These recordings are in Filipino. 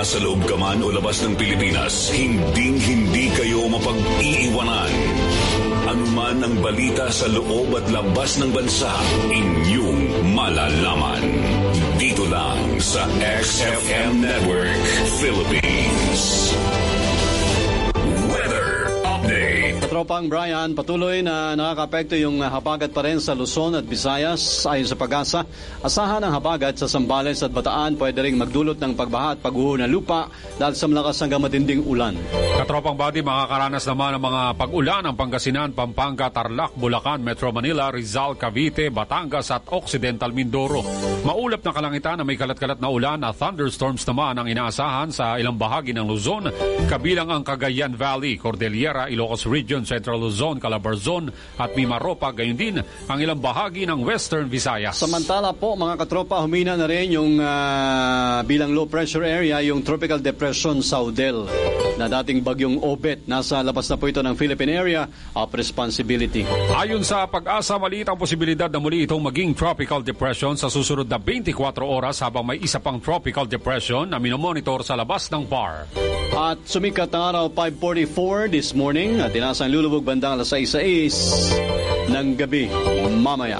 Nasa loob ka man o labas ng Pilipinas, hinding-hindi kayo mapag-iiwanan. Anuman ang balita sa loob at labas ng bansa, inyong malalaman. Dito lang sa XFM Network Philippines. Weather Update. Katropang Brian, patuloy na nakakapekto yung habagat pa rin sa Luzon at Visayas. Ayon sa Pag-asa, asahan ang habagat sa Zambales at Bataan pwede ring magdulot ng pagbaha at pagguho ng lupa dahil sa malakas hanggang matinding ulan. Katropang Body, makakaranas naman ng mga pag-ulan ang Pangasinan, Pampanga, Tarlac, Bulacan, Metro Manila, Rizal, Cavite, Batangas at Occidental Mindoro. Maulap na kalangitan na may kalat-kalat na ulan at thunderstorms naman ang inaasahan sa ilang bahagi ng Luzon, kabilang ang Cagayan Valley, Cordillera, Ilocos Region, Central Luzon, Calabarzon at Mimaropa, gayon din ang ilang bahagi ng Western Visayas. Samantala po mga katropa, humina na rin yung bilang low pressure area yung Tropical Depression Saudel na dating bagyong Obet. Nasa labas na po ito ng Philippine Area of Responsibility. Ayon sa Pag-asa, maliit ang posibilidad na muli itong maging tropical depression sa susunod na 24 oras habang may isa pang tropical depression na minomonitor sa labas ng PAR. At sumikat ng araw 5:44 this morning at inasang lulubog bandang alas 6:06 ng gabi mamaya.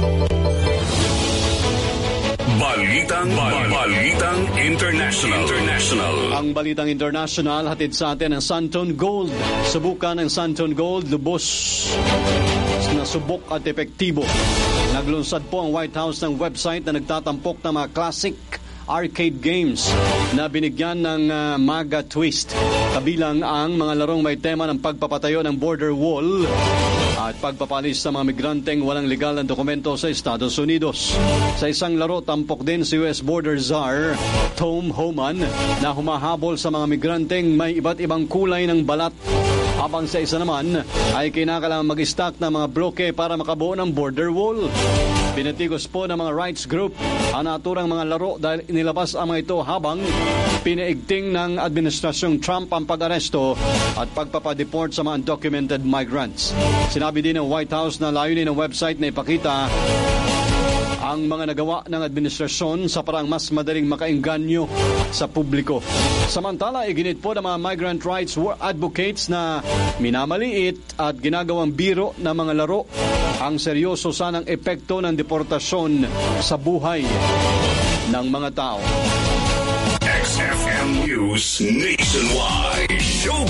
Balitang International. Ang Balitang International hatid sa atin ng Santon Gold. Subukan ng Santon Gold, lubos na subok at epektibo. Naglunsad po ang White House ng website na nagtatampok ng mga classic arcade games na binigyan ng MAGA twist. Kabilang ang mga larong may tema ng pagpapatayo ng border wall at pagpapalis sa mga migranteng walang legal na dokumento sa Estados Unidos. Sa isang laro, tampok din si US Border Czar Tom Homan na humahabol sa mga migranteng may iba't ibang kulay ng balat. Habang sa isa naman ay kinakailangan mag-stock ng mga bloke para makabuo ng border wall. Pinatigos po ng mga rights group ang naturang mga laro dahil inilabas ang mga ito habang pinaigting ng Administrasyong Trump ang pag-aresto at pagpapadeport sa mga undocumented migrants. Sinabi din ng White House na layunin ng website na ipakita ang mga nagawa ng administrasyon sa parang mas madaling makaengganyo sa publiko. Samantala, iginit po ng mga migrant rights advocates na minamaliit at ginagawang biro ng mga laro ang seryoso sanang epekto ng deportasyon sa buhay ng mga tao. XFM News Nationwide.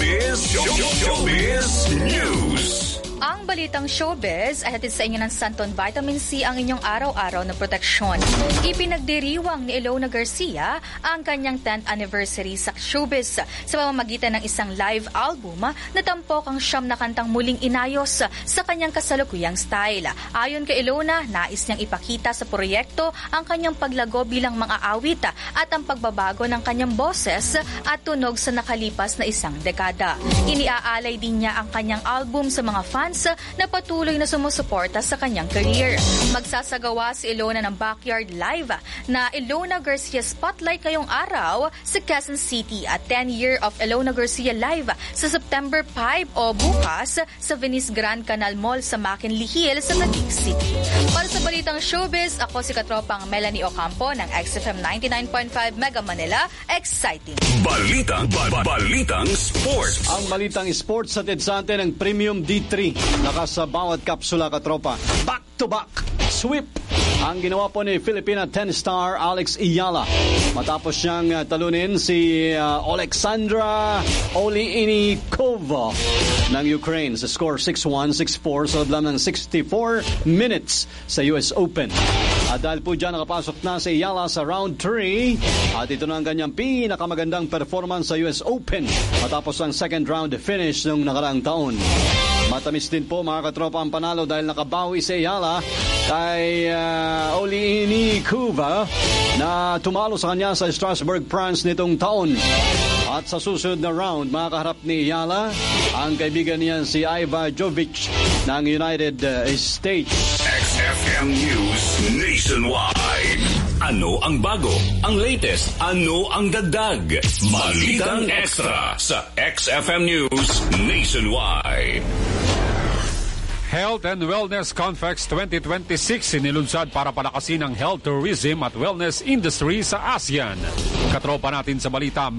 Showbiz News. Ang balitang showbiz ay hatid sa inyo ng Santon Vitamin C, ang inyong araw-araw na proteksyon. Ipinagdiriwang ni Ilona Garcia ang kanyang 10th anniversary sa showbiz sa pamamagitan ng isang live album na tampok ang 9 na kantang muling inayos sa kanyang kasalukuyang style. Ayon kay Ilona, nais niyang ipakita sa proyekto ang kanyang paglago bilang mga awit at ang pagbabago ng kanyang boses at tunog sa nakalipas na isang dekada. Iniaalay din niya ang kanyang album sa mga fans na patuloy na sumusuporta sa kanyang career. Magsasagawa si Ilona ng Backyard Live na Ilona Garcia Spotlight ngayong araw sa Quezon City at 10 Year of Ilona Garcia Live sa September 5 o bukas sa Venice Grand Canal Mall sa McKinley Hill sa Taguig City. Para sa Balitang Showbiz, ako si katropang Melanie Ocampo ng XFM 99.5 Mega Manila. Exciting! Balitang Sports. Ang Balitang Sports hatid sa atin ng Premium D3. Naka sa bawat kapsula katropa. Back-to-back sweep ang ginawa po ni Filipina 10-star Alex Iyala matapos siyang talunin si Alexandra Oleynikova ng Ukraine sa score 6-1, 6-4 sa loob ng 64 minutes sa US Open. At dahil po dyan nakapasok na si Iyala sa round 3 at ito na ang kanyang pinakamagandang performance sa US Open matapos ang second round finish noong nakaraang taon. Matamis din po mga katropa ang panalo dahil nakabawi si Iyala kay Oleynikova na tumalo sa kanya sa Strasbourg, France nitong taon. At sa susunod na round, makakaharap ni Iyala ang kaibigan niya si Iva Jovic ng United States. XFM News Nationwide. Ano ang bago? Ang latest? Ano ang dagdag? Balitang Extra sa XFM News Nationwide. Health and Wellness Conference 2026 inilunsad para palakasin ang health tourism at wellness industry sa ASEAN. Katropa natin sa balita,